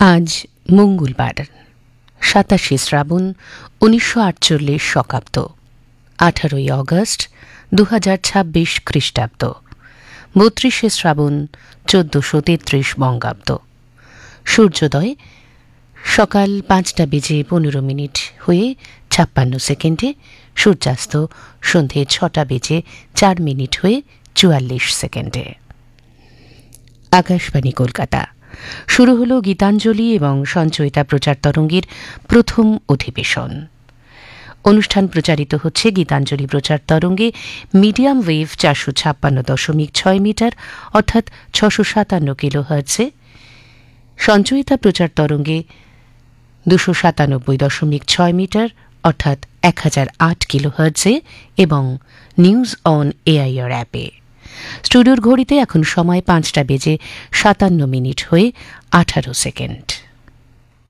আজ মঙ্গলবার ২৭ শ্রাবণ ১৯৪৮ শকাব্দ ১৮ই অগস্ট ২০২৬ খ্রিস্টাব্দ ৩২শে শ্রাবণ ১৪৩৩ বঙ্গাব্দ। সূর্যোদয় সকাল ৫টা বেজে ১৫ মিনিট হয়ে ৫৬ সেকেন্ডে, সূর্যাস্ত সন্ধে ৬টা বেজে ৪ মিনিট হয়ে ৪৪ সেকেন্ডে। আকাশবাণী কলকাতা। শুরু হল গীতাঞ্জলি এবং সঞ্চয়িতা প্রচার তরঙ্গের প্রথম অধিবেশন। অনুষ্ঠান প্রচারিত হচ্ছে গীতাঞ্জলি প্রচার তরঙ্গে মিডিয়াম ওয়েভ ৪৫৬.৬ মিটার অর্থাৎ ৬৫৭ কিলোহার্টজে, সঞ্চয়িতা প্রচার তরঙ্গে ২৯৭.৬ মিটার অর্থাৎ ১০০৮ কিলোহার্টজে এবং নিউজ অন এআইআর অ্যাপে। স্টুডিওর ঘড়িতে এখন সময় ৫টা বেজে ৫৭ মিনিট হয়ে ১৮ সেকেন্ড।